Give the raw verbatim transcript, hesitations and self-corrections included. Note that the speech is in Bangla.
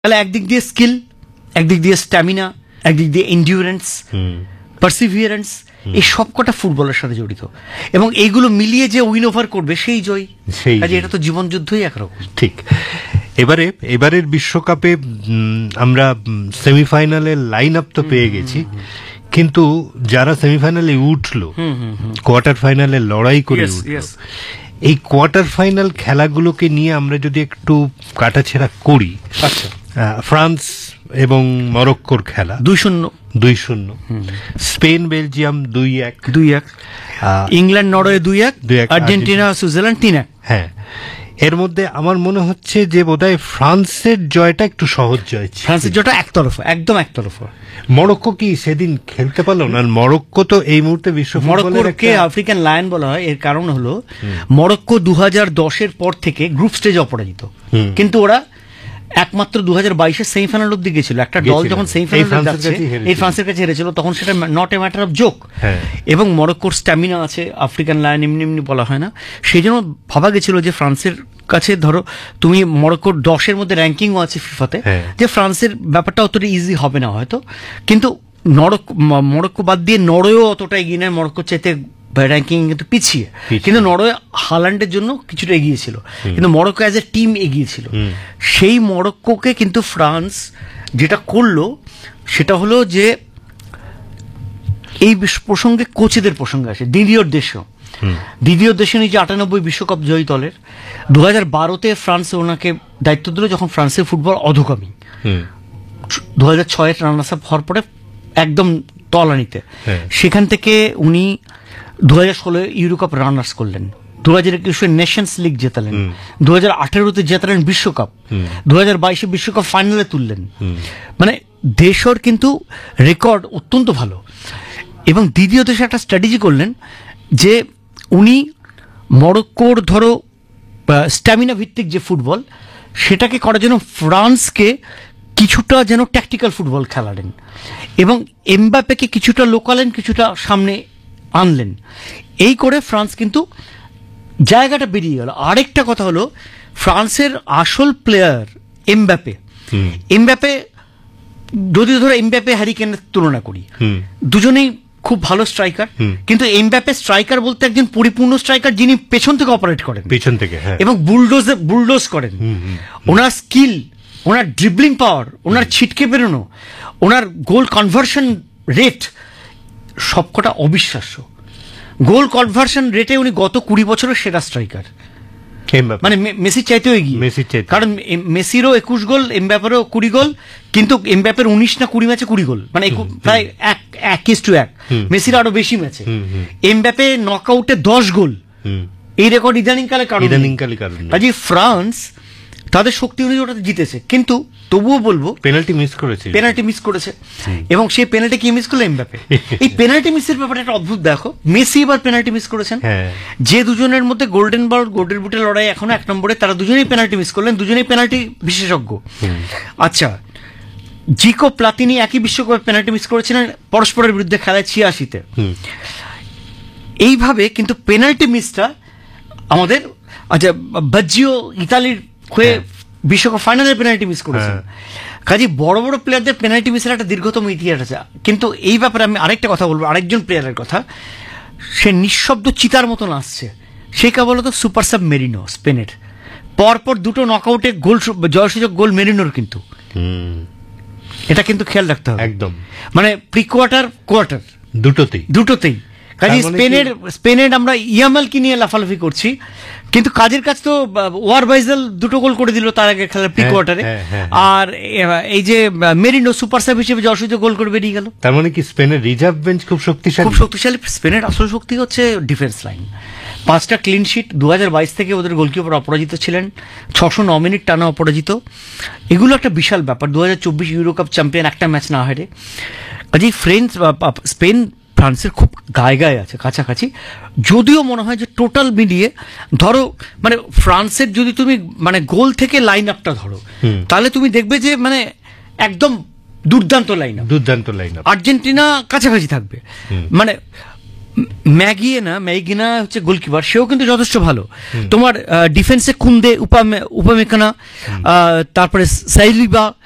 তাহলে একদিক দিয়ে স্কিল, একদিক দিয়ে স্ট্যামিনা, একদিক দিয়ে এন্ডিউরেন্স, পারসিভিয়ারেন্স, এই সবকটা ফুটবলের সাথে জড়িত এবং এইগুলো মিলিয়ে যে উইন ওভার করবে সেই জয়। কাজে এটা তো জীবন যুদ্ধই একরকম। ঠিক। এবারে এবারের বিশ্বকাপে আমরা সেমিফাইনালের লাইন আপ তো পেয়ে গেছি, কিন্তু যারা সেমিফাইনালে উঠলো, কোয়ার্টার ফাইনালে লড়াই করে উঠলো, এই কোয়ার্টার ফাইনাল খেলাগুলোকে নিয়ে আমরা যদি একটু কাটাছেড়া করি। আচ্ছা, ফ্রান্স এবং মরক্কোর খেলা দুই শূন্য দুই শূন্য স্পেন বেলজিয়াম দুই এক দুই এক ইংল্যান্ড নরওয়ে দুই এক দুই এক আর্জেন্টিনা সুইজারল্যান্ড তিন এক। হ্যাঁ, এর মধ্যে আমার মনে হচ্ছে যে বোধহয় ফ্রান্সের জয়টা একটু সহজ জয় ছিল। ফ্রান্সের জয়টা একতরফা, একদম একতরফা। মরক্কো কি সেদিন খেলতে পারলো না? মরক্কো তো এই মুহূর্তে বিশ্ব মরক্কোকে আফ্রিকান লায়ন বলা হয়। এর কারণ হলো মরক্কো দু হাজার দশের পর থেকে গ্রুপ স্টেজে অপরাজিত, কিন্তু ওরা একমাত্র দু হাজার বাইশের সেমিফাইনাল অব্দি গেছিল। একটা দল যখন সেমিফাইনাল যাচ্ছে এই ফ্রান্সের কাছে হেরেছিল, তখন সেটা not a matter of joke. এবং মরক্কোর স্ট্যামিনা আছে, আফ্রিকান লায়ন এমনি এমনি বলা হয় না, সেই জন্য ভাবা গেছিল যে ফ্রান্সের কাছে, ধরো তুমি মরক্কোর দশের মধ্যে র্যাঙ্কিংও আছে ফিফাতে, যে ফ্রান্সের ব্যাপারটা অতটা ইজি হবে না হয়তো, কিন্তু মরক্কো মরক্কো বাদ দিয়ে নরওয়েও অতটা এগিয়ে নেয়, মরক্কোর চাইতে র্যাঙ্কিং কিন্তু পিছিয়ে, কিন্তু নরওয়ে হালান্ডের জন্য কিছুটা এগিয়েছিল, কিন্তু মরক্কো অ্যাজ এ টিম এগিয়েছিল। সেই মরক্কোকে কিন্তু ফ্রান্স যেটা করলো সেটা হলো যে, এই প্রসঙ্গে কোচেদের প্রসঙ্গে আসে। দিদিয়র দেশও দিদিয়র দেশে নিজে আটানব্বই বিশ্বকাপ জয়ী দলের দু হাজার বারোতে ফ্রান্স ওনাকে দায়িত্ব দিল, যখন ফ্রান্সের ফুটবল অধোগামী, দু হাজার ছয়ের রানার্স আপ হওয়ার পরে একদম তলানিতে, সেখান থেকে উনি দু হাজার ষোলো ইউরোকাপ রানার্স করলেন, দু হাজার একুশে নেশনস লিগ জেতালেন, দু হাজার আঠেরোতে জেতালেন বিশ্বকাপ, দু হাজার বাইশে বিশ্বকাপ ফাইনালে তুললেন। মানে দেশর কিন্তু রেকর্ড অত্যন্ত ভালো। এবং দ্বিতীয় দেশে একটা স্ট্র্যাটেজি করলেন যে উনি মরক্কোর ধরো স্ট্যামিনা ভিত্তিক যে ফুটবল, সেটাকে করার জন্য ফ্রান্সকে কিছুটা যেন ট্যাকটিক্যাল ফুটবল খেলালেন এবং এমবাপ্পেকে কিছুটা লোকালেন, কিছুটা সামনে আনলেন। এই করে ফ্রান্স কিন্তু জায়গাটা বেরিয়ে গেল। আরেকটা কথা হলো, ফ্রান্সের আসল প্লেয়ার এমবাপ্পে। এমবাপ্পে যদি ধরো এমবাপ্পে হ্যারি কেনের তুলনা করি, দুজনেই খুব ভালো স্ট্রাইকার, কিন্তু এমবাপ্পে স্ট্রাইকার বলতে একজন পরিপূর্ণ স্ট্রাইকার যিনি পেছন থেকে অপারেট করেন, পেছন থেকে, এবং বুলডোজে বুলডোজ করেন। ওনার স্কিল, ওনার ড্রিবলিং পাওয়ার, ওনার ছিটকে বেরোনো, ওনার গোল কনভার্সন রেট সবকটা অবিশ্বাস্য। গোল কনভার্সন রেটে উনি গত কুড়ি বছরের সেরা স্ট্রাইকার, মানে মেসির চাইতেও এগিয়ে। কারণ মেসিরও একুশ গোল, এমবাপ্পেরও কুড়ি গোল, কিন্তু এমবাপ্পের উনিশ না কুড়ি ম্যাচে কুড়ি গোল, মানে প্রায় এক এক ইস টু এক। মেসির আরো বেশি ম্যাচে। এমবাপ্পে নকআউটে দশ গোল, এই রেকর্ড ইদানিংকালে কারণ কাজে ফ্রান্স তাদের শক্তি অনুযায়ী ওটাতে জিতেছে, কিন্তু তবুও বলবো পেনাল্টি মিস করেছে, পেনাল্টি মিস করেছে এবং সেই পেনাল্টি কি মিস করলো? এমবাপ্পে। এই পেনাল্টি মিসের ব্যাপারটা একটা অদ্ভুত। দেখো, মেসি এবার পেনাল্টি মিস করেছেন, যে দুজনের মধ্যে গোল্ডেন বল গোল্ডেন বুটের লড়াই এখনো এক নম্বরে, তারা দুজনেই পেনাল্টি মিস করলেন, দুজনেই পেনাল্টি বিশেষজ্ঞ। আচ্ছা, জিকো প্লাতিনি একই বিশ্বকাপে পেনাল্টি মিস করেছিলেন পরস্পরের বিরুদ্ধে খেলায় ছিয়াশিতে। এইভাবে কিন্তু পেনাল্টি মিসটা আমাদের, আচ্ছা বাজ্জিও ইতালির হয়ে বিশ্বকাপ ফাইনালের পেনাল্টি মিস করেছে। কাজে বড় বড় প্লেয়ারদের পেনাল্টি মিসের একটা দীর্ঘতম ইতিহাস আছে। কিন্তু এই ব্যাপারে আমি আরেকটা কথা বলবো, আরেকজন প্লেয়ারের কথা, সে নিঃশব্দ চিতার মতন আসছে, সে কেবল তো সুপার সাব মেরিনো, স্পেনের। পরপর দুটো নকআউটে গোল, জয়সূচক গোল মেরিনোর, কিন্তু এটা কিন্তু খেয়াল রাখতে হবে একদম, মানে প্রি কোয়ার্টার কোয়ার্টার দুটোতেই দুটোতেই কাজে স্পেনের স্পেনের আমরা ইয়ামালকে নিয়ে লাফালাফি করছি, কিন্তু কাজের কাজ তো ওয়ারবাইজেল দুটো গোল করে দিল তার আগে খেলার প্রি কোয়ার্টারে, আর এই যে মেরিনো সুপার সাব হিসেবে জয়সূচক গোল করে বেরিয়ে গেল। তার মানে কি স্পেনের রিজার্ভ বেঞ্চ খুব শক্তিশালী? খুব শক্তিশালী। স্পেনের আসল শক্তি হচ্ছে ডিফেন্স লাইন। পাঁচটা ক্লিন শিট, দু হাজার বাইশ থেকে ওদের গোলকিপার অপরাজিত ছিলেন, ছশো ন মিনিট টানা অপরাজিত। এগুলো একটা বিশাল ব্যাপার। দু হাজার চব্বিশ ইউরোকাপ চ্যাম্পিয়ন, একটা ম্যাচ না হারে। কাজেই ফ্রেন্স স্পেন ফ্রান্সের খুব গায়ে গায়ে আছে, কাছাকাছি। যদিও মনে হয় যে টোটাল মিলিয়ে ধরো, মানে ফ্রান্সের যদি তুমি মানে গোল থেকে লাইন আপটা ধরো, তাহলে তুমি দেখবে যে মানে একদম দুর্দান্ত লাইন আপ, দুর্দান্ত লাইন আপ। আর্জেন্টিনা কাছাকাছি থাকবে, মানে ম্যাগিয়ে ম্যাগিনা হচ্ছে গোলকিপার, সেও কিন্তু যথেষ্ট ভালো। তোমার ডিফেন্সে কুন্দে, উপামেকানা, তারপরে সাইলিবা,